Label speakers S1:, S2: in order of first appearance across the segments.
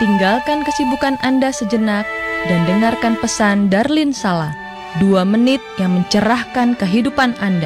S1: tinggalkan kesibukan Anda sejenak dan dengarkan pesan Darlin Sala, 2 menit yang mencerahkan kehidupan Anda.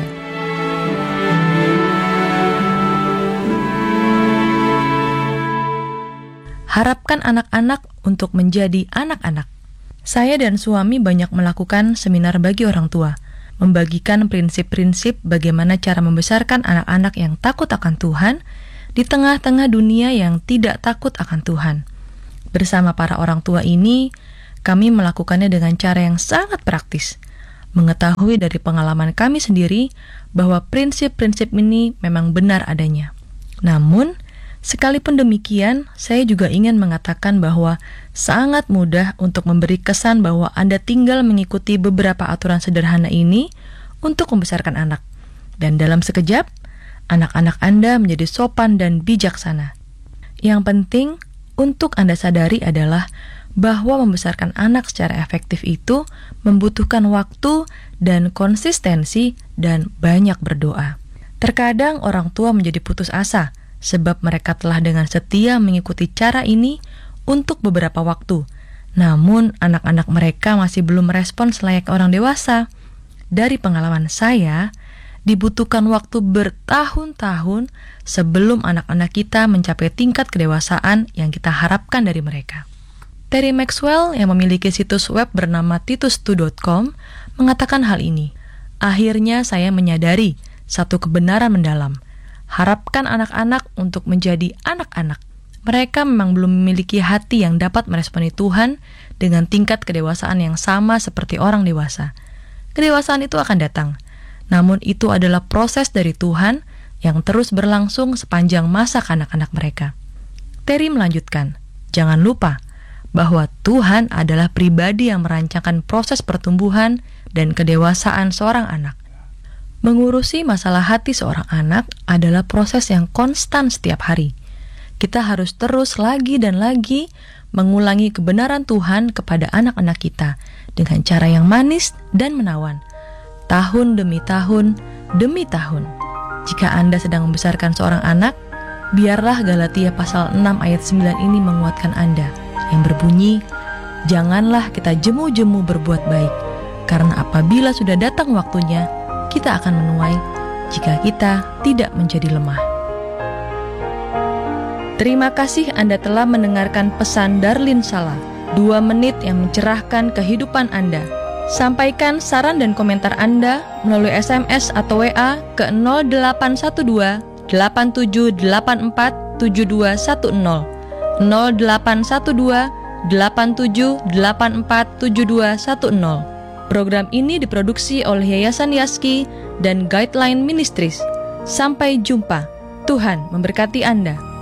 S1: Harapkan anak-anak untuk menjadi anak-anak. Saya dan suami banyak melakukan seminar bagi orang tua, membagikan prinsip-prinsip bagaimana cara membesarkan anak-anak yang takut akan Tuhan di tengah-tengah dunia yang tidak takut akan Tuhan. Bersama para orang tua ini, kami melakukannya dengan cara yang sangat praktis, mengetahui dari pengalaman kami sendiri bahwa prinsip-prinsip ini memang benar adanya. Namun, sekalipun demikian, saya juga ingin mengatakan bahwa sangat mudah untuk memberi kesan bahwa Anda tinggal mengikuti beberapa aturan sederhana ini untuk membesarkan anak. Dan dalam sekejap, anak-anak Anda menjadi sopan dan bijaksana. Yang penting untuk Anda sadari adalah bahwa membesarkan anak secara efektif itu membutuhkan waktu dan konsistensi dan banyak berdoa. Terkadang orang tua menjadi putus asa, sebab mereka telah dengan setia mengikuti cara ini untuk beberapa waktu. Namun, anak-anak mereka masih belum merespon selayaknya orang dewasa. Dari pengalaman saya, dibutuhkan waktu bertahun-tahun sebelum anak-anak kita mencapai tingkat kedewasaan yang kita harapkan dari mereka. Terry Maxwell yang memiliki situs web bernama titus2.com mengatakan hal ini. Akhirnya saya menyadari satu kebenaran mendalam. Harapkan anak-anak untuk menjadi anak-anak. Mereka memang belum memiliki hati yang dapat meresponi Tuhan dengan tingkat kedewasaan yang sama seperti orang dewasa. Kedewasaan itu akan datang, namun itu adalah proses dari Tuhan yang terus berlangsung sepanjang masa kanak-kanak mereka. Terry melanjutkan, jangan lupa bahwa Tuhan adalah pribadi yang merancangkan proses pertumbuhan dan kedewasaan seorang anak. Mengurusi masalah hati seorang anak adalah proses yang konstan setiap hari. Kita harus terus lagi dan lagi mengulangi kebenaran Tuhan kepada anak-anak kita dengan cara yang manis dan menawan, tahun demi tahun demi tahun. Jika Anda sedang membesarkan seorang anak, biarlah Galatia pasal 6 ayat 9 ini menguatkan Anda, yang berbunyi, janganlah kita jemu-jemu berbuat baik, karena apabila sudah datang waktunya, kita akan menuai jika kita tidak menjadi lemah. Terima kasih Anda telah mendengarkan pesan Darlin Sala, 2 menit yang mencerahkan kehidupan Anda. Sampaikan saran dan komentar Anda melalui SMS atau WA ke 0812 8784 7210 0812 8784 7210. Program ini diproduksi oleh Yayasan Yaski dan Guideline Ministries. Sampai jumpa. Tuhan memberkati Anda.